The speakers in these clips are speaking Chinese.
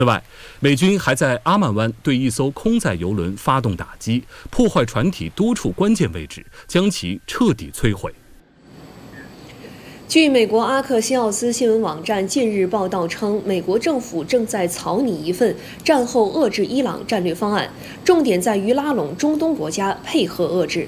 此外，美军还在阿曼湾对一艘空载油轮发动打击，破坏船体多处关键位置，将其彻底摧毁。 据美国阿克西奥斯新闻网站近日报道称，美国政府正在草拟一份战后遏制伊朗战略方案，重点在于拉拢中东国家配合遏制。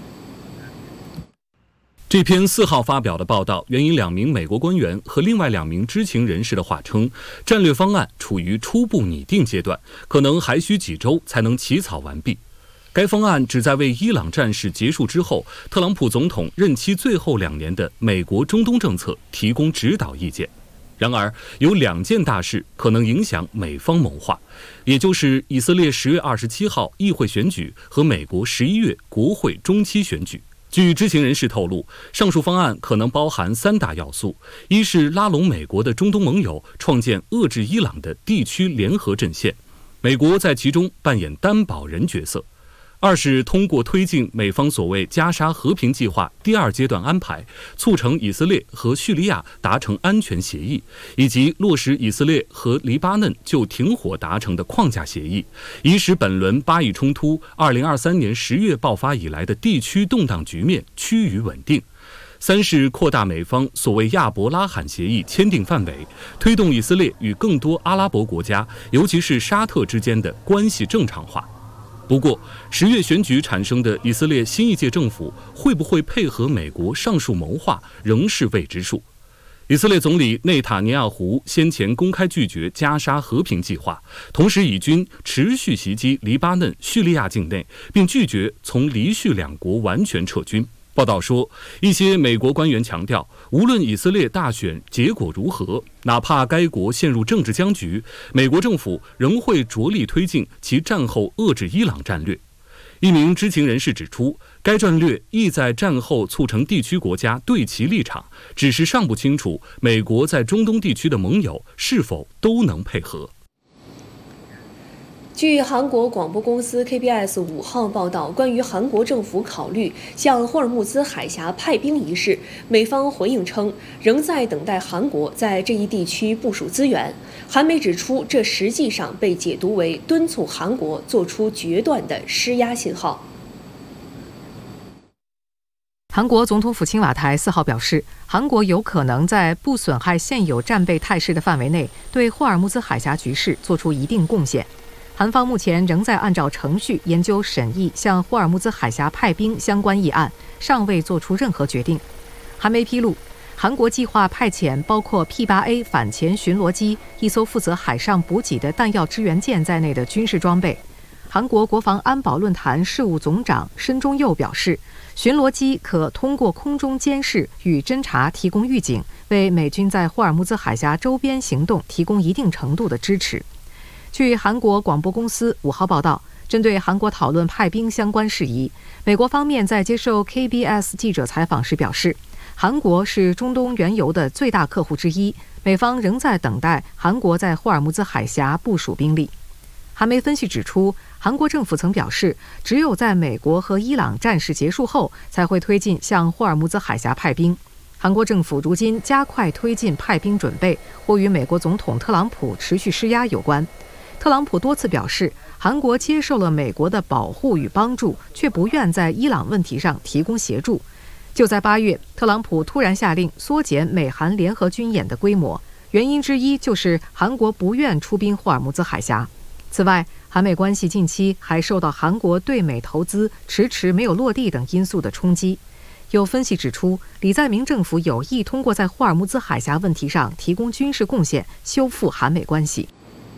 这篇4号发表的报道援引2名美国官员和另外2名知情人士的话称，战略方案处于初步拟定阶段，可能还需几周才能起草完毕。该方案旨在为伊朗战事结束之后，特朗普总统任期最后2年的美国中东政策提供指导意见。然而，有2件大事可能影响美方谋划，也就是以色列10月27号议会选举和美国11月国会中期选举。据知情人士透露，上述方案可能包含3大要素：一是拉拢美国的中东盟友，创建遏制伊朗的地区联合阵线，美国在其中扮演担保人角色；二是通过推进美方所谓加沙和平计划第2阶段安排，促成以色列和叙利亚达成安全协议，以及落实以色列和黎巴嫩就停火达成的框架协议，以使本轮巴以冲突2023年10月爆发以来的地区动荡局面趋于稳定；三是扩大美方所谓亚伯拉罕协议签订范围，推动以色列与更多阿拉伯国家，尤其是沙特之间的关系正常化。不过，10月选举产生的以色列新一届政府会不会配合美国上述谋划，仍是未知数。以色列总理内塔尼亚胡先前公开拒绝加沙和平计划，同时以军持续袭击黎巴嫩、叙利亚境内，并拒绝从黎叙2国完全撤军。报道说，一些美国官员强调，无论以色列大选结果如何，哪怕该国陷入政治僵局，美国政府仍会着力推进其战后遏制伊朗战略。一名知情人士指出，该战略意在战后促成地区国家对其立场，只是尚不清楚美国在中东地区的盟友是否都能配合。 据韩国广播公司 KBS 5号报道，关于韩国政府考虑向霍尔木兹海峡派兵一事，美方回应称，仍在等待韩国在这一地区部署资源。韩媒指出，这实际上被解读为敦促韩国做出决断的施压信号。 韩国总统府青瓦台4号表示，韩国有可能在不损害现有战备态势的范围内，对霍尔木兹海峡局势做出一定贡献。韩方目前仍在按照程序研究审议向霍尔木兹海峡派兵相关议案，尚未做出任何决定。韩媒披露，韩国计划派遣包括 P-8A 反潜巡逻机、一艘负责海上补给的弹药支援舰在内的军事装备。韩国国防安保论坛事务总长申中佑表示，巡逻机可通过空中监视与侦察提供预警，为美军在霍尔木兹海峡周边行动提供一定程度的支持。据韩国广播公司5号报道，针对韩国讨论派兵相关事宜，美国方面在接受 KBS 记者采访时表示，韩国是中东原油的最大客户之一，美方仍在等待韩国在霍尔木兹海峡部署兵力。韩媒分析指出，韩国政府曾表示，只有在美国和伊朗战事结束后，才会推进向霍尔木兹海峡派兵。韩国政府如今加快推进派兵准备，或与美国总统特朗普持续施压有关。特朗普多次表示，韩国接受了美国的保护与帮助，却不愿在伊朗问题上提供协助。就在8月，特朗普突然下令缩减美韩联合军演的规模，原因之一就是韩国不愿出兵霍尔木兹海峡。此外，韩美关系近期还受到韩国对美投资迟迟没有落地等因素的冲击。有分析指出，李在明政府有意通过在霍尔木兹海峡问题上提供军事贡献，修复韩美关系。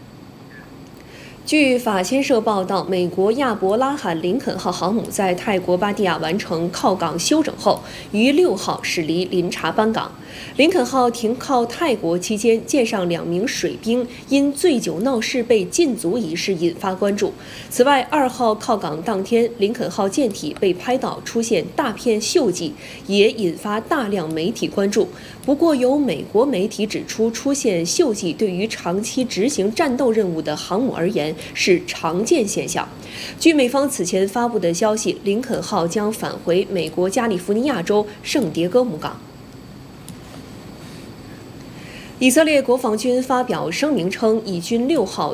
据法新社报道，美国亚伯拉罕·林肯号航母在泰国芭堤雅完成靠港休整后，于6号驶离临察班港。林肯号停靠泰国期间，舰上2名水兵因醉酒闹事被禁足一事引发关注。此外，2号靠港当天，林肯号舰体被拍到出现大片锈迹，也引发大量媒体关注。不过，有美国媒体指出，出现锈迹对于长期执行战斗任务的航母而言是常见现象。据美方此前发布的消息，林肯号将返回美国加利福尼亚州圣迭戈姆港。以色列国防军发表声明称，以军6号